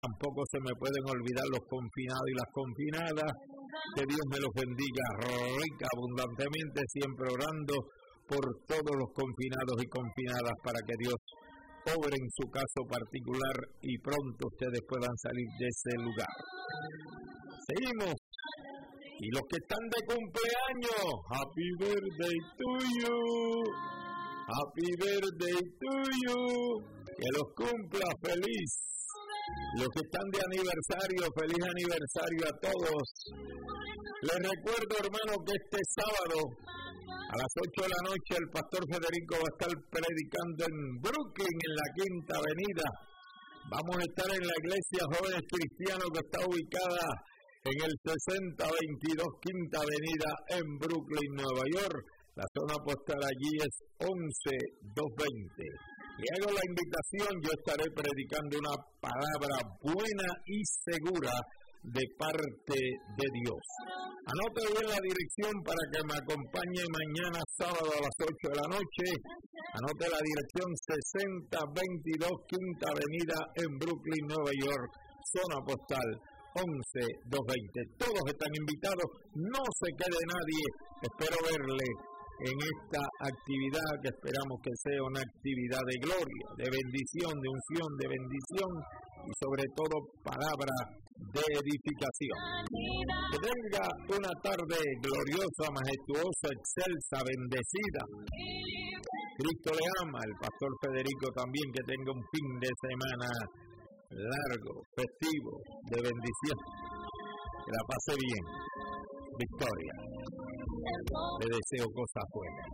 Tampoco se me pueden olvidar los confinados y las confinadas. Que Dios me los bendiga rica, abundantemente, siempre orando por todos los confinados y confinadas para que Dios obre en su caso particular y pronto ustedes puedan salir de ese lugar. Seguimos. Y los que están de cumpleaños, Happy Birthday to you. Happy Birthday to you. Que los cumpla feliz. Los que están de aniversario, feliz aniversario a todos. Les recuerdo, hermano, que este sábado a las 8 de la noche el pastor Federico va a estar predicando en Brooklyn, en la Quinta Avenida. Vamos a estar en la iglesia Jóvenes Cristianos que está ubicada en el 6022 Quinta Avenida en Brooklyn, Nueva York. La zona postal allí es 11220. Le hago la invitación, yo estaré predicando una palabra buena y segura de parte de Dios. Anote bien la dirección para que me acompañe mañana sábado a las 8 de la noche. Anote la dirección 6022 Quinta Avenida en Brooklyn, Nueva York, zona postal 11220. Todos están invitados, no se quede nadie. Espero verle en esta actividad que esperamos que sea una actividad de gloria, de bendición, de unción, de bendición y sobre todo palabra de edificación. Que tenga una tarde gloriosa, majestuosa, excelsa, bendecida. Cristo le ama, el pastor Federico también, que tenga un fin de semana largo, festivo, de bendición. Que la pase bien. Victoria. Le deseo cosas buenas.